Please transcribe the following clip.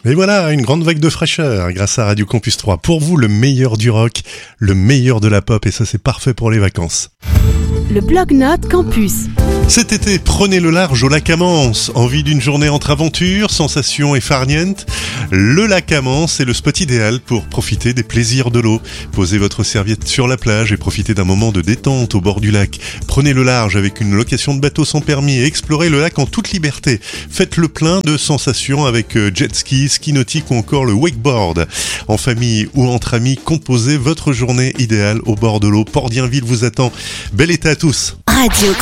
Et voilà, une grande vague de fraîcheur grâce à Radio Campus 3. Pour vous, le meilleur du rock, le meilleur de la pop, et ça c'est parfait pour les vacances. Le Blog-Notes Campus. Cet été, prenez le large au lac Amance. Envie d'une journée entre aventures, sensations et farniente? Le lac Amance est le spot idéal pour profiter des plaisirs de l'eau. Posez votre serviette sur la plage et profitez d'un moment de détente au bord du lac. Prenez le large avec une location de bateau sans permis et explorez le lac en toute liberté. Faites le plein de sensations avec jet ski, ski nautique ou encore le wakeboard. En famille ou entre amis, composez votre journée idéale au bord de l'eau. Port d'Ienville vous attend. Bel été à tous. Radio